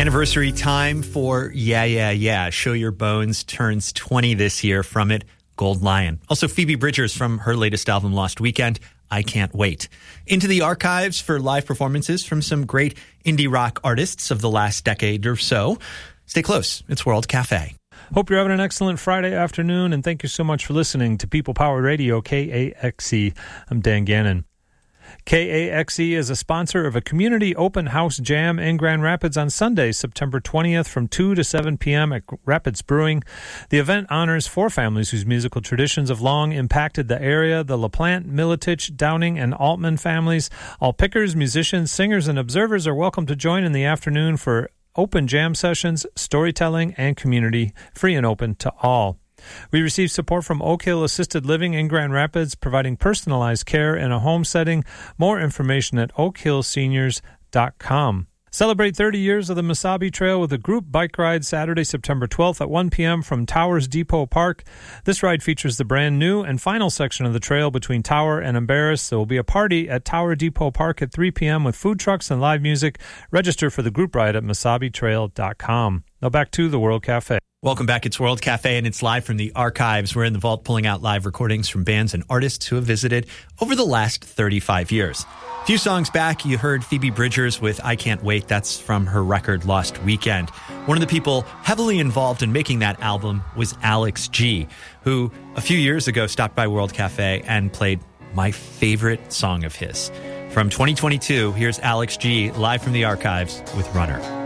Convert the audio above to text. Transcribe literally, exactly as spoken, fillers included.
Anniversary time for Yeah, Yeah, Yeah. Show Your Bones turns twenty this year. From it, Gold Lion. Also, Phoebe Bridgers from her latest album, Lost Weekend, I Can't Wait. Into the archives for live performances from some great indie rock artists of the last decade or so. Stay close. It's World Cafe. Hope you're having an excellent Friday afternoon, and thank you so much for listening to People Powered Radio, K A X E. I'm Dan Gannon. K A X E is a sponsor of a community open house jam in Grand Rapids on Sunday, September twentieth from two to seven p.m. at Rapids Brewing. The event honors four families whose musical traditions have long impacted the area: the LaPlante, Militich, Downing, and Altman families. All pickers, musicians, singers, and observers are welcome to join in the afternoon for open jam sessions, storytelling, and community, free and open to all. We receive support from Oak Hill Assisted Living in Grand Rapids, providing personalized care in a home setting. More information at oak hill seniors dot com. Celebrate thirty years of the Mesabi Trail with a group bike ride Saturday, September twelfth at one p.m. from Towers Depot Park. This ride features the brand new and final section of the trail between Tower and Embarrass. There will be a party at Tower Depot Park at three p.m. with food trucks and live music. Register for the group ride at mesabi trail dot com. Now back to the World Cafe. Welcome back. It's World Cafe, and it's live from the archives. We're in the vault pulling out live recordings from bands and artists who have visited over the last thirty-five years. A few songs back, you heard Phoebe Bridgers with I Can't Wait. That's from her record Lost Weekend. One of the people heavily involved in making that album was Alex G, who a few years ago stopped by World Cafe and played my favorite song of his. From twenty twenty-two, here's Alex G live from the archives with Runner.